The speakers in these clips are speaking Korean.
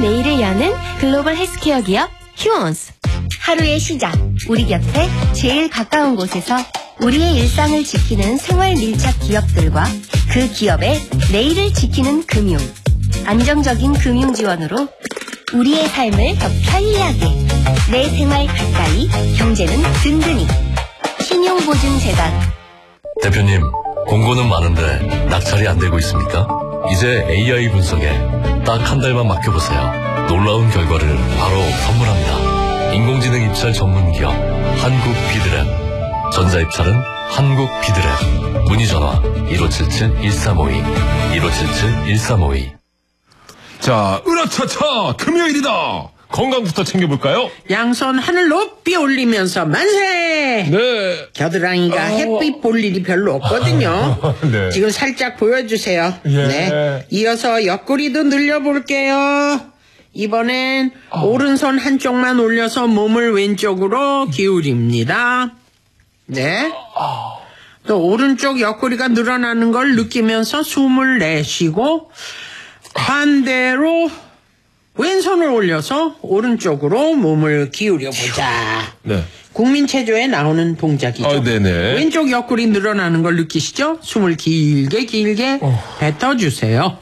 내일을 여는 글로벌 헬스케어 기업 휴원스. 하루의 시작, 우리 곁에 제일 가까운 곳에서 우리의 일상을 지키는 생활 밀착 기업들과 그 기업의 내일을 지키는 금융. 안정적인 금융 지원으로 우리의 삶을 더 편리하게. 내 생활 가까이, 경제는 든든히. 신용보증재단. 대표님, 공고는 많은데 낙찰이 안 되고 있습니까? 이제 AI 분석에 딱 한 달만 맡겨보세요. 놀라운 결과를 바로 선물합니다. 인공지능 입찰 전문 기업 한국비드랩. 전자입찰은 한국비드랩. 문의전화 1577-1352 1577-1352. 자, 으라차차 금요일이다. 건강부터 챙겨볼까요? 양손 하늘 높이 올리면서 만세! 네. 겨드랑이가 햇빛 볼 일이 별로 없거든요. 네. 지금 살짝 보여주세요. 예. 네. 이어서 옆구리도 늘려볼게요. 이번엔 오른손 한쪽만 올려서 몸을 왼쪽으로 기울입니다. 네. 또 오른쪽 옆구리가 늘어나는 걸 느끼면서 숨을 내쉬고 반대로 왼손을 올려서 오른쪽으로 몸을 기울여보자. 네. 국민체조에 나오는 동작이죠. 네네. 왼쪽 옆구리 늘어나는 걸 느끼시죠? 숨을 길게 뱉어주세요.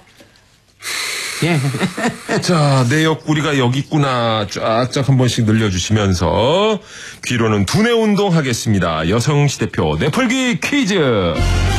예. 자, 내 옆구리가 여기 있구나. 쫙쫙 한 번씩 늘려주시면서 귀로는 두뇌 운동 하겠습니다. 여성시 대표 내풀기 퀴즈.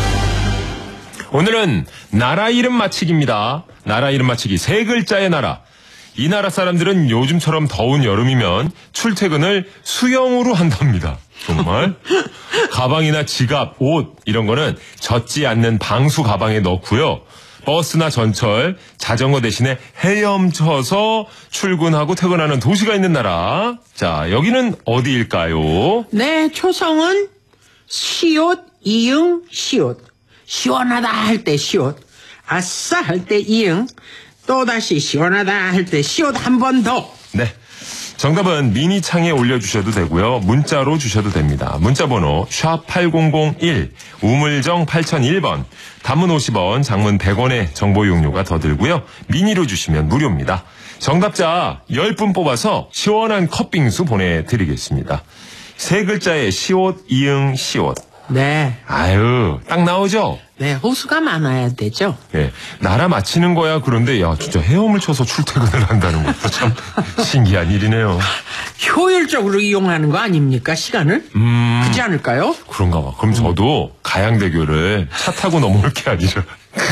오늘은 나라 이름 맞히기입니다. 나라 이름 맞히기 세 글자의 나라. 이 나라 사람들은 요즘처럼 더운 여름이면 출퇴근을 수영으로 한답니다. 정말. 가방이나 지갑, 옷 이런 거는 젖지 않는 방수 가방에 넣고요. 버스나 전철, 자전거 대신에 헤엄쳐서 출근하고 퇴근하는 도시가 있는 나라. 자, 여기는 어디일까요? 네, 초성은 시옷, 이응, 시옷. 시원하다 할 때 시옷, 아싸 할 때 이응, 또다시 시원하다 할 때 시옷 한 번 더. 네. 정답은 미니창에 올려주셔도 되고요. 문자로 주셔도 됩니다. 문자번호 샵8001, 우물정 8001번, 단문 50원, 장문 100원의 정보 이용료가 더 들고요. 미니로 주시면 무료입니다. 정답자 10분 뽑아서 시원한 컵빙수 보내드리겠습니다. 세 글자의 시옷, 이응, 시옷. 네. 아유, 딱 나오죠? 네, 호수가 많아야 되죠. 예, 나라 맞히는 거야. 그런데 야, 진짜 헤엄을 쳐서 출퇴근을 한다는 것도 참 신기한 일이네요. 효율적으로 이용하는 거 아닙니까, 시간을? 그렇지 않을까요? 그런가 봐. 그럼 저도 가양대교를 차 타고 넘어올 게 아니라.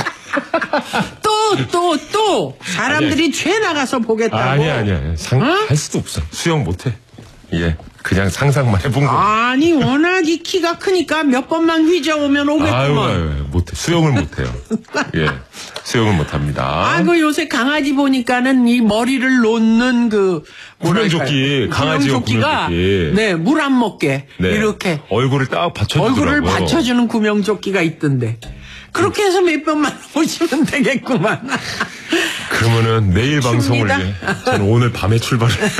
또 사람들이 죄 나가서 보겠다고. 아니야. 할 수도 없어. 수영 못해. 예, 그냥 상상만 해본 거. 아니, 워낙 이 키가 크니까 몇 번만 휘저으면 오겠구먼. 아유, 못해. 수영을 못해요. 예, 수영을 못합니다. 아이고, 요새 강아지 보니까는 이 머리를 놓는 구명조끼, 강아지용 구명조끼. 네, 물 안 먹게. 네. 이렇게. 얼굴을 딱 받쳐주더라고요. 얼굴을 받쳐주는 구명조끼가 있던데. 그렇게 해서 몇 번만 오시면 되겠구만. 그러면은 내일 방송을 위해 저는 오늘 밤에 출발을 해요.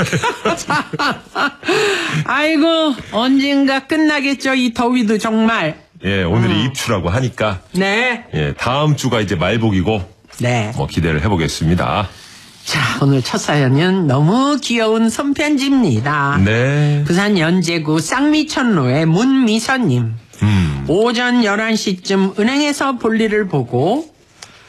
아이고, 언젠가 끝나겠죠, 이 더위도 정말. 예, 오늘이 입추라고 하니까. 네. 예, 다음 주가 이제 말복이고. 네. 뭐 기대를 해보겠습니다. 자, 오늘 첫 사연은 너무 귀여운 손편지입니다. 네. 부산 연제구 쌍미천로의 문미선님. 오전 11시쯤 은행에서 볼일을 보고